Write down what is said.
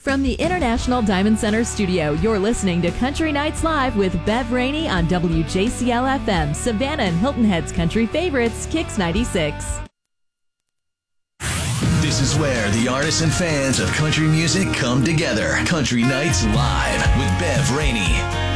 From the International Diamond Center studio, you're listening to Country Nights Live with Bev Rainey on WJCL-FM, Savannah and Hilton Head's country favorites, Kicks 96. This is where the artists and fans of country music come together. Country Nights Live with Bev Rainey.